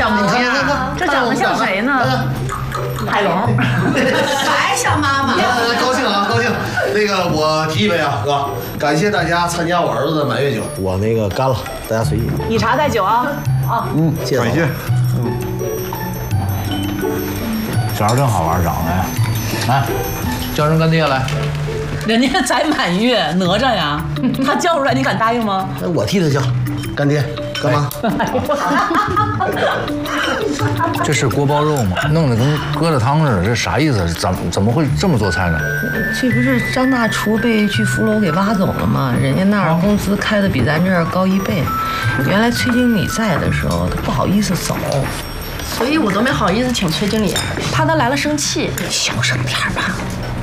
像不像？这长得像谁呢？海龙。 还像妈妈。 高兴啊，高兴。那个我提一杯啊，哥，感谢大家参加我儿子的满月酒。我那个干了，大家随意。 以茶代酒啊。啊， 谢谢。感谢。 小孩真好玩，长得呀。来，叫声干爹来。 人家才满月，哪吒呀，他叫出来，你敢答应吗？ 我替他叫，干爹干妈。 这是锅包肉吗？弄得跟疙瘩汤似的，这啥意思？怎么会这么做菜呢？ 这不是张大厨被巨福楼给挖走了吗？人家那儿工资开的比咱这儿高1倍。原来崔经理在的时候，他不好意思走， 所以我都没好意思请崔经理，怕他来了生气。 小声点吧。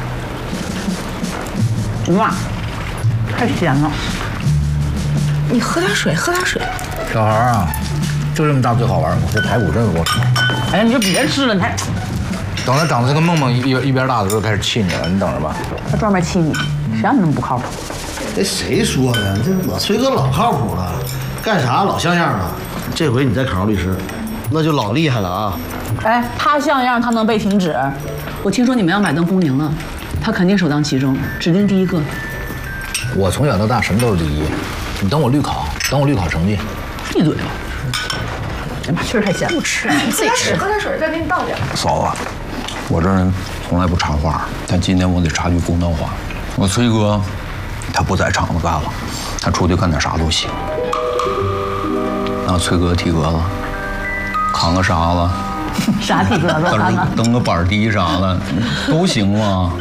哇，太咸了！ 你喝点水，喝点水。 小孩啊，就这么大最好玩吗？这排骨真是不好吃。 哎呀，你就别吃了，你还等他长得跟梦梦一边大的时候开始气你了，你等着吧。 他专门气你，谁让你那么不靠谱？ 这谁说的？这我崔哥老靠谱了，干啥老像样的。这回你再考上律师，那就老厉害了啊！ 哎，他像样，他能被停止？我听说你们要买断工龄了，他肯定首当其冲，指定第一个。 我从小到大什么都是第一，你等我律考，等我律考成绩。 闭嘴吧！哎妈，确实太咸了，不吃，你自己吃。 喝点水，再给你倒点。 嫂子，我这人从来不插话，但今天我得插句公道话。我崔哥，他不在厂子干了，他出去干点啥都行。拿崔哥体格子，扛个沙子， 啥体格子？ 蹬个板地啥的都行吗？